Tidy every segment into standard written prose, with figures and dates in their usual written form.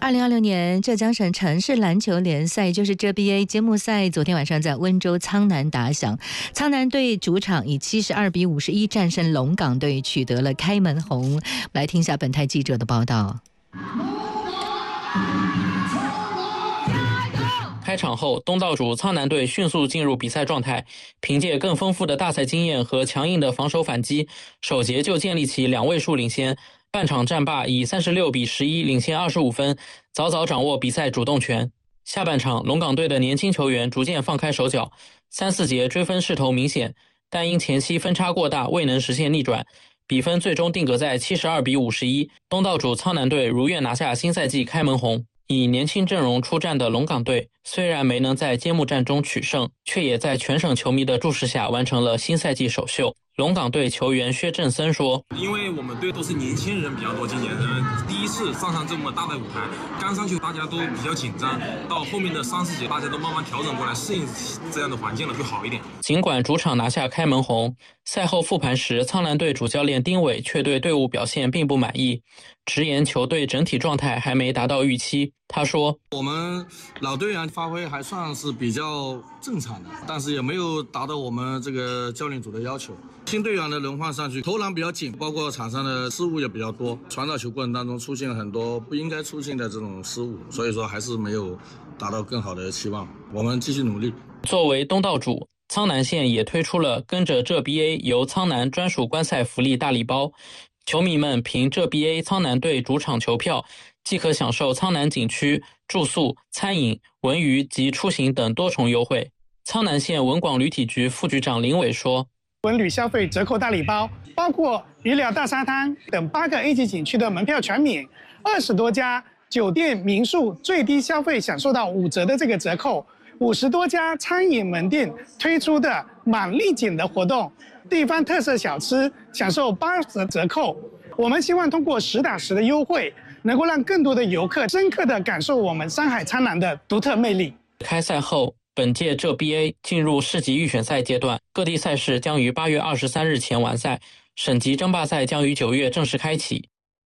2026年浙江省城市篮球联赛，也就是 JBA 揭幕赛，昨天晚上在温州苍南打响。苍南队主场以72-51战胜龙岗队，取得了开门红。来听一下本台记者的报道。 开场后，东道主苍南队迅速进入比赛状态，凭借更丰富的大赛经验和强硬的防守反击，首节就建立起2位数领先。半场战罢以36-11领先25分，早早掌握比赛主动权。下半场，龙岗队的年轻球员逐渐放开手脚，3、4节追分势头明显，但因前期分差过大，未能实现逆转。比分最终定格在72-51，东道主苍南队如愿拿下新赛季开门红。以年轻阵容出战的龙岗队，虽然没能在揭幕战中取胜，却也在全省球迷的注视下完成了新赛季首秀。龙岗队球员薛振森说：“ 因为我们队都是年轻人比较多，今年第一次上这么大的舞台，刚上去大家都比较紧张，到后面的3、4节大家都慢慢调整过来，适应这样的环境了，就好一点。” 尽管主场拿下开门红，赛后复盘时，苍南队主教练丁伟却对队伍表现并不满意，直言球队整体状态还没达到预期。他说：“ 我们老队员发挥还算是比较正常的，但是也没有达到我们这个教练组的要求。新队员的轮换上去，投篮比较紧，包括场上的失误也比较多，传导球过程当中出现了很多不应该出现的这种失误，所以说还是没有达到更好的期望。我们继续努力。” 作为东道主，苍南县也推出了跟着浙 BA 由苍南专属观赛福利大礼包，球迷们凭浙 BA 苍南队主场球票，即可享受苍南景区住宿、餐饮、文娱及出行等多重优惠。苍南县文广旅体局副局长林伟说：“ 文旅消费折扣大礼包包括鱼寮大沙滩等8个 A 级景区的门票全免，20多家酒店民宿最低消费享受到5折的这个折扣，50多家餐饮门店推出的满立减的活动，地方特色小吃享受80%折扣。我们希望通过实打实的优惠，能够让更多的游客深刻地感受我们上海苍南的独特魅力。” 开赛后，本届浙 BA 进入市级预选赛阶段，各地赛事将于8月23日前完赛，省级争霸赛将于9月正式开启。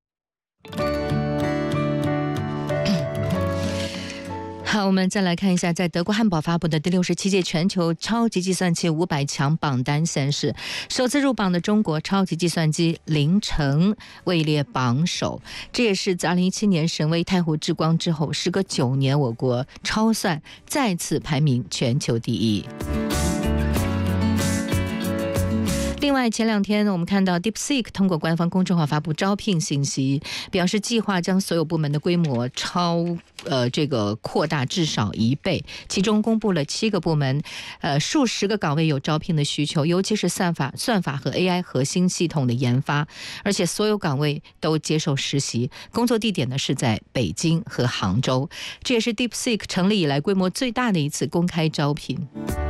好，我们再来看一下，在德国汉堡发布的第67届全球超级计算器500强榜单显示，首次入榜的中国超级计算机凌晨位列榜首。这也是自2017年神威太湖之光之后，时隔9年，我国超算再次排名全球第一。另外，前2天我们看到 DeepSeek 通过官方公众号发布招聘信息，表示计划将所有部门的规模扩大至少1倍，其中公布了7个部门，数十个岗位有招聘的需求，尤其是算法和 AI 核心系统的研发，而且所有岗位都接受实习，工作地点呢是在北京和杭州，这也是 DeepSeek 成立以来规模最大的一次公开招聘。